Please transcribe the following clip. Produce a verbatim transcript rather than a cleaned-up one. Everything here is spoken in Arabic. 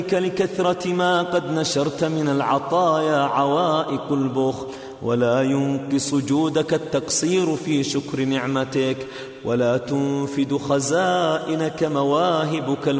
لكثرة ما قد نشرت من العطايا عوائق البخل، ولا ينقص جودك التقصير في شكر نعمتك، ولا تنفد خزائنك مواهبك